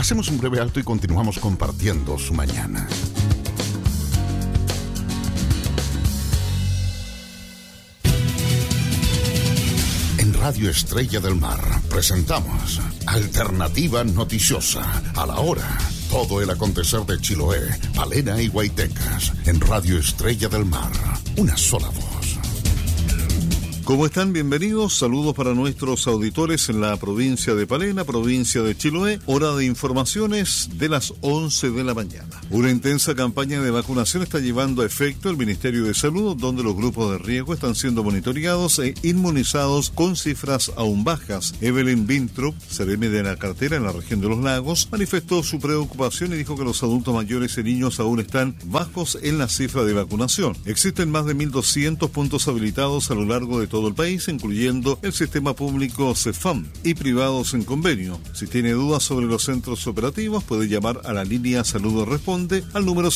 Hacemos un breve alto y continuamos compartiendo su mañana. En Radio Estrella del Mar presentamos Alternativa Noticiosa, a la hora. Todo el acontecer de Chiloé, Palena y Guaitecas. En Radio Estrella del Mar, una sola voz. ¿Cómo están? Bienvenidos. Saludos para nuestros auditores en la provincia de Palena, provincia de Chiloé. Hora de informaciones de las 11 de la mañana. Una intensa campaña de vacunación está llevando a efecto el Ministerio de Salud, donde los grupos de riesgo están siendo monitoreados e inmunizados con cifras aún bajas. Evelyn Winthrop, CRM de la cartera en la región de los lagos, manifestó su preocupación y dijo que los adultos mayores y niños aún están bajos en la cifra de vacunación. Existen más de 1.200 puntos habilitados a lo largo de todo el país, incluyendo el sistema público CEFAM y privados en convenio. Si tiene dudas sobre los centros operativos, puede llamar a la línea Salud Responde al número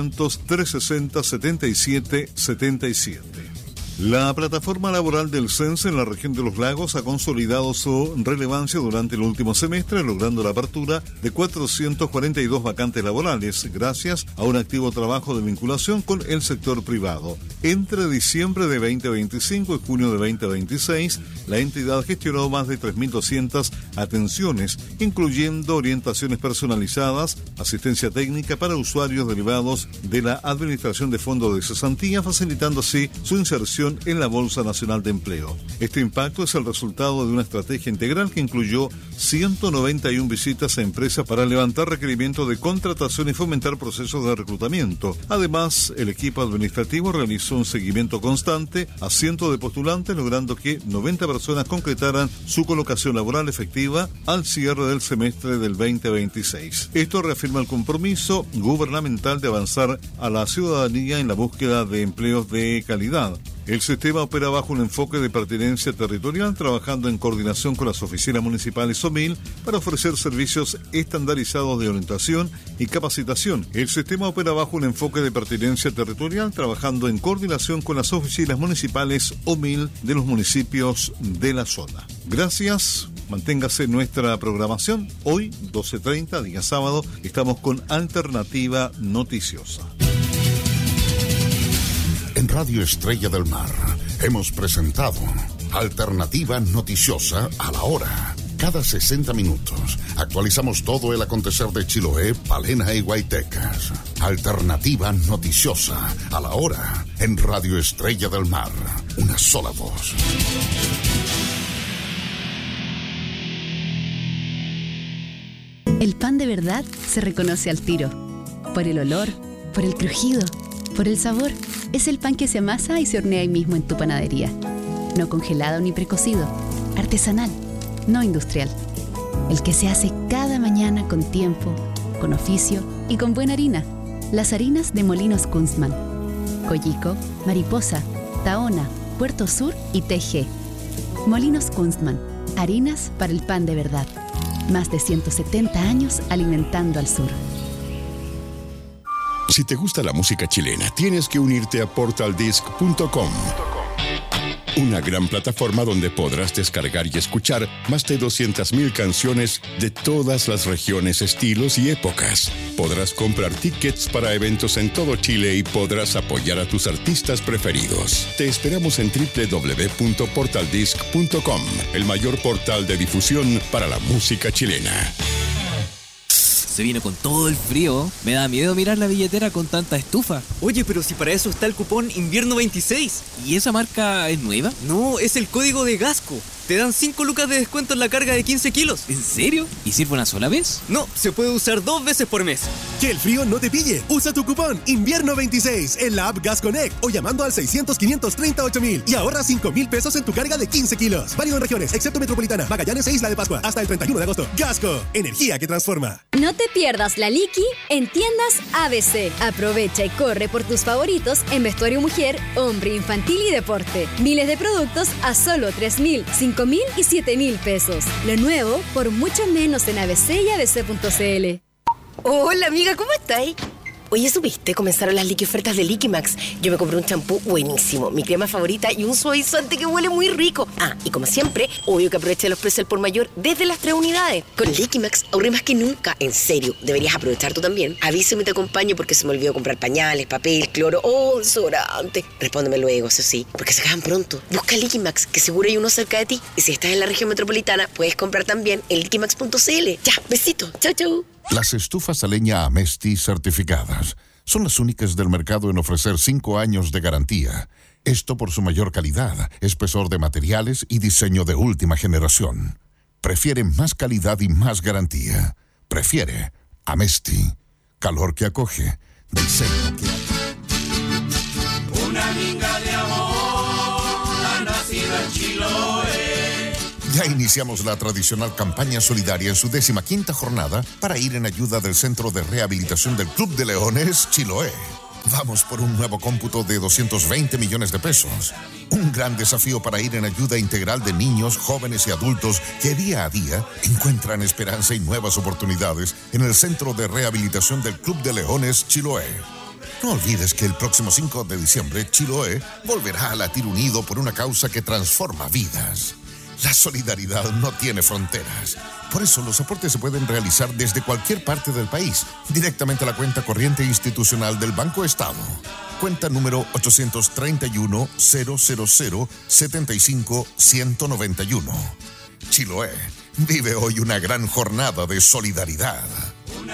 600-360-7777. La plataforma laboral del CENSE en la región de los lagos ha consolidado su relevancia durante el último semestre, logrando la apertura de 442 vacantes laborales, gracias a un activo trabajo de vinculación con el sector privado. Entre diciembre de 2025 y junio de 2026, la entidad gestionó más de 3.200 atenciones, incluyendo orientaciones personalizadas, asistencia técnica para usuarios derivados de la administración de fondos de cesantía, facilitando así su inserción en la Bolsa Nacional de Empleo. Este impacto es el resultado de una estrategia integral que incluyó 191 visitas a empresas para levantar requerimientos de contratación y fomentar procesos de reclutamiento. Además, el equipo administrativo realizó un seguimiento constante a cientos de postulantes, logrando que 90 personas concretaran su colocación laboral efectiva al cierre del semestre del 2026. Esto reafirma el compromiso gubernamental de avanzar a la ciudadanía en la búsqueda de empleos de calidad. El sistema opera bajo un enfoque de pertinencia territorial, trabajando en coordinación con las oficinas municipales OMIL para ofrecer servicios estandarizados de orientación y capacitación. El sistema opera bajo un enfoque de pertinencia territorial, trabajando en coordinación con las oficinas municipales OMIL de los municipios de la zona. Gracias. Manténgase en nuestra programación. Hoy, 12:30, día sábado, estamos con Alternativa Noticiosa. En Radio Estrella del Mar hemos presentado Alternativa Noticiosa, a la hora. Cada 60 minutos actualizamos todo el acontecer de Chiloé, Palena y Guaitecas. Alternativa Noticiosa, a la hora. En Radio Estrella del Mar, una sola voz. El pan de verdad se reconoce al tiro. Por el olor, por el crujido, por el sabor. Es el pan que se amasa y se hornea ahí mismo en tu panadería. No congelado ni precocido. Artesanal, no industrial. El que se hace cada mañana con tiempo, con oficio y con buena harina. Las harinas de Molinos Kunstmann. Coyico, Mariposa, Tahona, Puerto Sur y TG. Molinos Kunstmann. Harinas para el pan de verdad. Más de 170 años alimentando al sur. Si te gusta la música chilena, tienes que unirte a portaldisc.com. Una gran plataforma donde podrás descargar y escuchar más de 200,000 canciones de todas las regiones, estilos y épocas. Podrás comprar tickets para eventos en todo Chile y podrás apoyar a tus artistas preferidos. Te esperamos en www.portaldisc.com, el mayor portal de difusión para la música chilena. Se vino con todo el frío. Me da miedo mirar la billetera con tanta estufa. Oye, pero si para eso está el cupón Invierno 26. ¿Y esa marca es nueva? No, es el código de Gasco. Te dan 5 lucas de descuento en la carga de 15 kilos. ¿En serio? ¿Y sirve una sola vez? No, se puede usar 2 veces por mes. Que el frío no te pille. Usa tu cupón Invierno 26 en la app Gas Connect o llamando al 600-538-000 y ahorra 5,000 pesos en tu carga de 15 kilos. Válido en regiones, excepto Metropolitana, Magallanes e Isla de Pascua. Hasta el 31 de agosto. Gasco, energía que transforma. No te pierdas la Liqui en tiendas ABC. Aprovecha y corre por tus favoritos en vestuario mujer, hombre, infantil y deporte. Miles de productos a solo 3,000, 5,000 y 7,000 pesos. Lo nuevo por mucho menos en ABC y abc.cl. Hola amiga, ¿cómo estáis? Oye, ¿supiste? Comenzaron las Liqui ofertas de Liquimax. Yo me compré un champú buenísimo, mi crema favorita y un suavizante que huele muy rico. Ah, y como siempre, obvio que aproveché los precios al por mayor desde las 3 unidades. Con Liquimax ahorré más que nunca. En serio, deberías aprovechar tú también. Avísame y te acompaño porque se me olvidó comprar pañales, papel, cloro o desodorante. Respóndeme luego, eso sí, porque se acaban pronto. Busca Liquimax, que seguro hay uno cerca de ti. Y si estás en la región metropolitana, puedes comprar también en liquimax.cl. Ya, besito. Chau, chau. Las estufas a leña Amesti certificadas son las únicas del mercado en ofrecer 5 años de garantía. Esto por su mayor calidad, espesor de materiales y diseño de última generación. Prefiere más calidad y más garantía. Prefiere Amesti. Calor que acoge. Diseño que acoge. Una minga de amor ha nacido en Chiloé. Ya iniciamos la tradicional campaña solidaria en su 15ª jornada para ir en ayuda del Centro de Rehabilitación del Club de Leones Chiloé. Vamos por un nuevo cómputo de 220 millones de pesos. Un gran desafío para ir en ayuda integral de niños, jóvenes y adultos que día a día encuentran esperanza y nuevas oportunidades en el Centro de Rehabilitación del Club de Leones Chiloé. No olvides que el próximo 5 de diciembre Chiloé volverá a latir unido por una causa que transforma vidas. La solidaridad no tiene fronteras. Por eso los aportes se pueden realizar desde cualquier parte del país, directamente a la cuenta corriente institucional del Banco Estado. Cuenta número 831-000-75-191. Chiloé vive hoy una gran jornada de solidaridad.